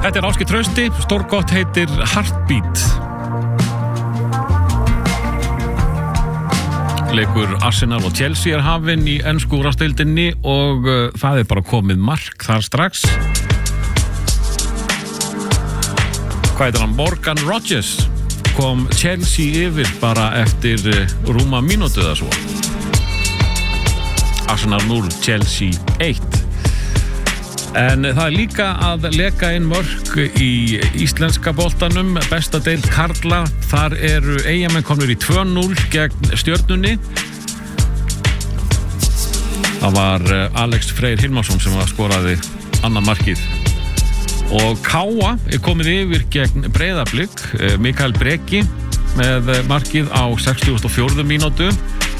Þetta Ásgeir Trausti, stórgott heitir Heartbeat. Leikur Arsenal og Chelsea hafinn í ensku úrvalsdeildinni og það bara komið mark þar strax. Hvað heitir hann? Morgan Rogers kom Chelsea yfir bara eftir rúma mínútu eða svo. Arsenal 0, Chelsea 1. En það líka að leka inn mörk í íslenska boltanum, besta deild karla. Þar eru Eyjamenn komnir í 2-0 gegn Stjörnunni. Það var Alex Freyr Hilmarsson sem skoraði annað markið. Og Káa komið yfir gegn Breiðablik. Mikael Breki með markið á 64. mínútu.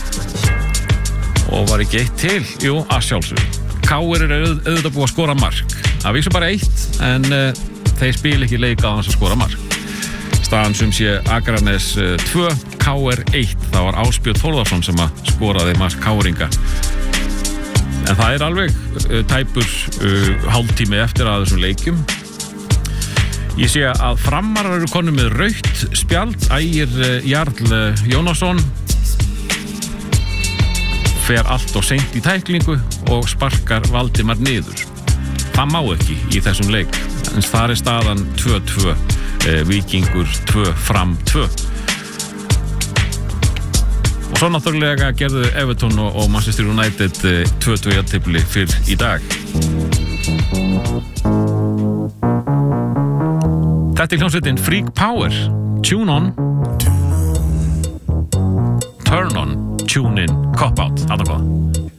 Og var ekki eitt til, jú, að sjálfsögðu. Káir auðvitað búið að skora mark. Það vísum bara 1, en þeir spila ekki leika á hans að skora mark. Staðan sem sé Akranes 2, Káir 1. Það var Ásbjörn Þórðarsson sem að skoraði mark Káringa. En það er alveg tæpur hálftími eftir að þessum leikjum. Ég sé að Framarar eru konum með rautt spjald. Ægir Jarl Jónasson fer allt og seint í tæklingu og sparkar Valdimar niður. Það má ekki í þessum leik. En þar er staðan 2-2, Víkingur 2, Fram 2. Og svo náttúrulega gerðu Everton og Manchester United 2-2 jafntefli fyrr í dag. Þetta hljómsveitin Freak Power. Tune on. Turn on. Tune in, cop out, alltaf góða.